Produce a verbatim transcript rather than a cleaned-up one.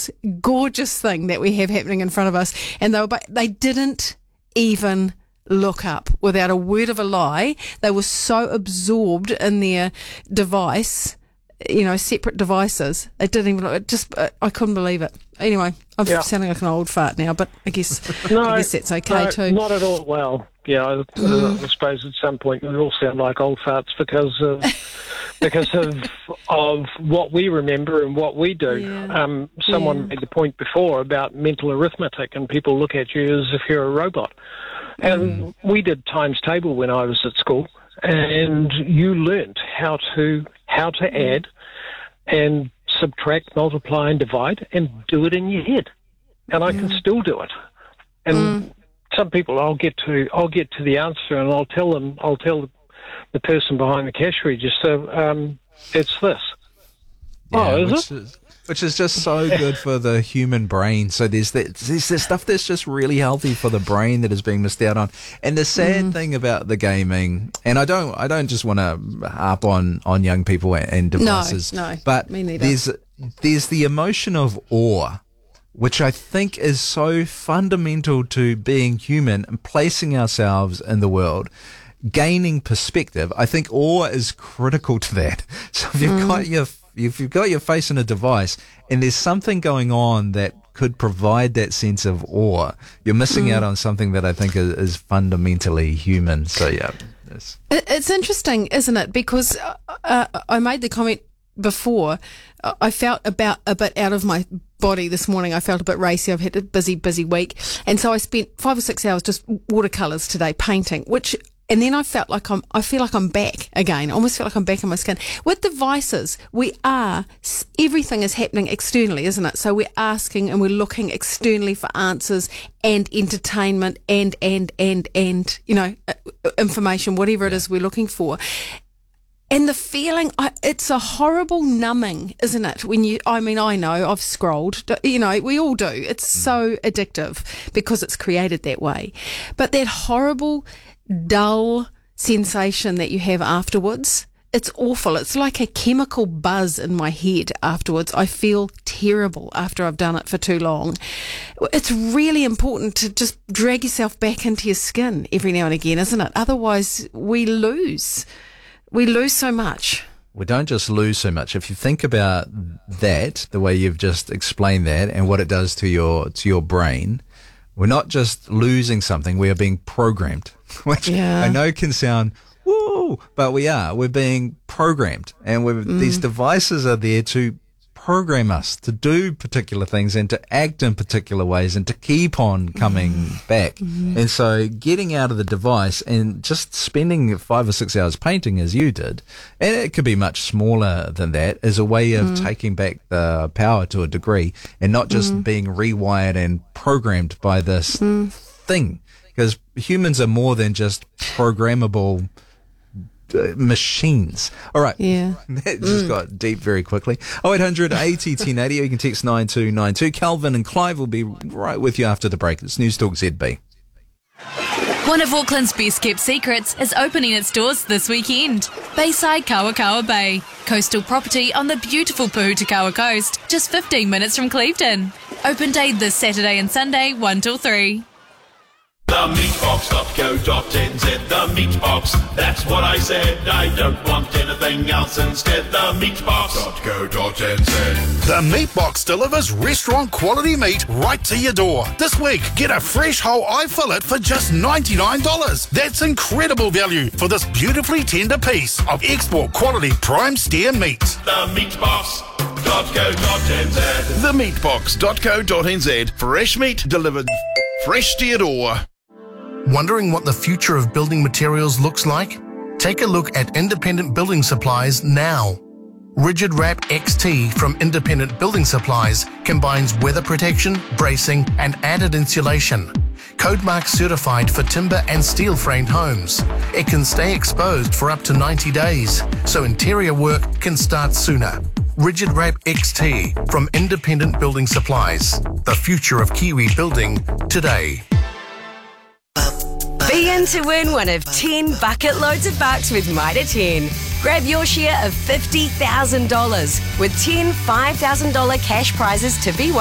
gorgeous, gorgeous thing that we have happening in front of us. And they were, but they didn't even look up without a word of a lie. They were so absorbed in their device, you know, separate devices. They didn't even look. It just, I couldn't believe it. Anyway, I'm yeah. sounding like an old fart now, but I guess, no, I guess that's okay no, too. Not at all. Well, yeah, I, Mm. I suppose at some point we all sound like old farts because of because of of what we remember and what we do. Yeah. Um, someone Yeah. made the point before about mental arithmetic, and people look at you as if you're a robot. And Mm. we did times table when I was at school, and you learnt how to how to add and subtract, multiply, and divide, and do it in your head. And I can still do it. And Mm. some people, I'll get to I'll get to the answer, and I'll tell them I'll tell the person behind the cash register, um, it's this. Yeah, oh, is which it? Is, which is just so good for the human brain. So there's that, there's this stuff that's just really healthy for the brain that is being missed out on. And the sad Mm. thing about the gaming, and I don't, I don't just want to harp on, on young people and, and devices, no, but me neither. there's, there's the emotion of awe, which I think is so fundamental to being human and placing ourselves in the world. Gaining perspective, I think awe is critical to that. So if you've Mm. got your if you've got your face in a device and there's something going on that could provide that sense of awe, you're missing Mm. out on something that I think is, is fundamentally human. So yeah, it's, It- It's interesting, isn't it? Because uh, uh, I made the comment before. uh, I felt about a bit out of my body this morning. I felt a bit racy. I've had a busy, busy week, and so I spent five or six hours just watercolours today painting, which. And then I felt like I'm, I feel like I'm back again. I almost feel like I'm back in my skin. With devices, we are, everything is happening externally, isn't it? So we're asking and we're looking externally for answers and entertainment and, and, and, and, you know, uh, information, whatever it is we're looking for. And the feeling, I, it's a horrible numbing, isn't it? When you, I mean, I know I've scrolled, you know, we all do. It's so addictive because it's created that way. But that horrible, dull sensation that you have afterwards, it's awful. It's like a chemical buzz in my head afterwards. I feel terrible after I've done it for too long. It's really important to just drag yourself back into your skin every now and again, isn't it? Otherwise, we lose. We lose so much. we don't just lose so much. If you think about that, the way you've just explained that and what it does to your to your brain, we're not just losing something, we are being programmed, which Yeah. I know can sound woo, but we are. We're being programmed, and we're, mm. these devices are there to program us to do particular things and to act in particular ways and to keep on coming mm. back. Mm-hmm. And so getting out of the device and just spending five or six hours painting as you did, and it could be much smaller than that, is a way of mm. taking back the power to a degree and not just mm. being rewired and programmed by this mm. thing. Because humans are more than just programmable Uh, machines. All right. Yeah. That just mm. got deep very quickly. oh eight hundred eighty ten eighty. You can text nine two nine two. Calvin and Clive will be right with you after the break. It's News Talk Z B. One of Auckland's best kept secrets is opening its doors this weekend. Bayside Kawakawa Bay. Coastal property on the beautiful Puhutakawa coast, just fifteen minutes from Clevedon. Open day this Saturday and Sunday, one till three. The meatbox dot co dot n z, the meatbox, that's what I said. I don't want anything else instead. The meatbox dot co dot n z. The Meatbox delivers restaurant quality meat right to your door. This week, get a fresh whole eye fillet for just ninety-nine dollars. That's incredible value for this beautifully tender piece of export quality prime steer meat. The meatbox dot co dot n z. The meatbox dot co dot n z. Fresh meat delivered fresh to your door. Wondering what the future of building materials looks like? Take a look at Independent Building Supplies now. Rigid Wrap X T from Independent Building Supplies combines weather protection, bracing and added insulation. Codemark certified for timber and steel framed homes. It can stay exposed for up to ninety days, so interior work can start sooner. Rigid Wrap X T from Independent Building Supplies. The future of Kiwi building today. Be in to win one of ten bucket loads of bucks with Mitre ten. Grab your share of fifty thousand dollars with ten five thousand dollars cash prizes to be won.